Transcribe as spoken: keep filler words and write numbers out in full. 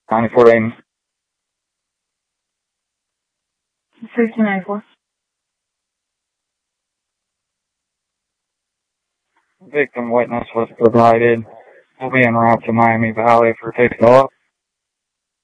ninety-four Aiden. sixteen ninety-four. Victim witness was provided. We'll be en route to Miami Valley for takeoff.